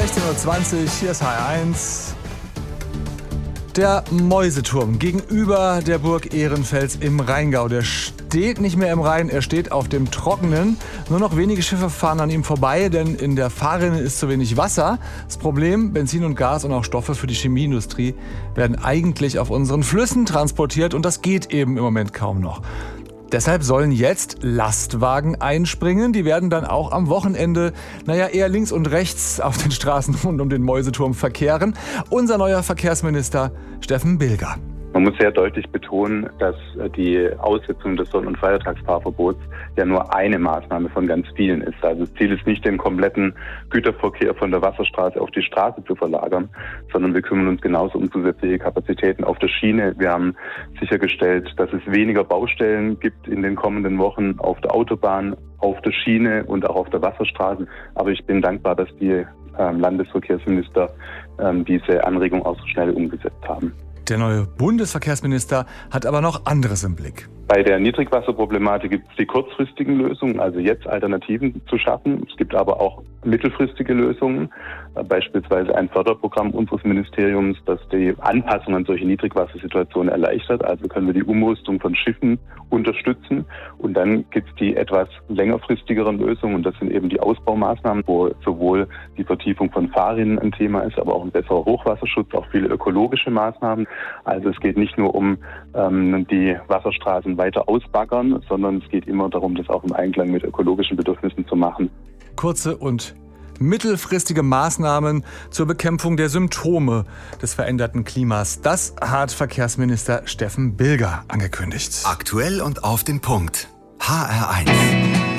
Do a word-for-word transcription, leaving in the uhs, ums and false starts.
sechzehn Uhr zwanzig, hier ist H R eins. Der Mäuseturm gegenüber der Burg Ehrenfels im Rheingau. Der steht nicht mehr im Rhein, er steht auf dem Trockenen. Nur noch wenige Schiffe fahren an ihm vorbei, denn in der Fahrrinne ist zu wenig Wasser. Das Problem, Benzin und Gas und auch Stoffe für die Chemieindustrie werden eigentlich auf unseren Flüssen transportiert und das geht eben im Moment kaum noch. Deshalb sollen jetzt Lastwagen einspringen. Die werden dann auch am Wochenende, naja, eher links und rechts auf den Straßen rund um den Mäuseturm verkehren. Unser neuer Verkehrsminister Steffen Bilger. Man muss sehr deutlich betonen, dass die Aussetzung des Sonn- und Feiertagsfahrverbots ja nur eine Maßnahme von ganz vielen ist. Also das Ziel ist nicht, den kompletten Güterverkehr von der Wasserstraße auf die Straße zu verlagern, sondern wir kümmern uns genauso um zusätzliche Kapazitäten auf der Schiene. Wir haben sichergestellt, dass es weniger Baustellen gibt in den kommenden Wochen auf der Autobahn, auf der Schiene und auch auf der Wasserstraße. Aber ich bin dankbar, dass die ähm, Landesverkehrsminister ähm, diese Anregung auch so schnell umgesetzt haben. Der neue Bundesverkehrsminister hat aber noch anderes im Blick. Bei der Niedrigwasserproblematik gibt es die kurzfristigen Lösungen, also jetzt Alternativen zu schaffen. Es gibt aber auch mittelfristige Lösungen, beispielsweise ein Förderprogramm unseres Ministeriums, das die Anpassung an solche Niedrigwassersituationen erleichtert. Also können wir die Umrüstung von Schiffen unterstützen. Und dann gibt es die etwas längerfristigeren Lösungen, und das sind eben die Ausbaumaßnahmen, wo sowohl die Vertiefung von Fahrrinnen ein Thema ist, aber auch ein besserer Hochwasserschutz, auch viele ökologische Maßnahmen. Also es geht nicht nur um ähm, die Wasserstraßen weiter ausbaggern, sondern es geht immer darum, das auch im Einklang mit ökologischen Bedürfnissen zu machen. Kurze und mittelfristige Maßnahmen zur Bekämpfung der Symptome des veränderten Klimas. Das hat Verkehrsminister Steffen Bilger angekündigt. Aktuell und auf den Punkt. H R eins.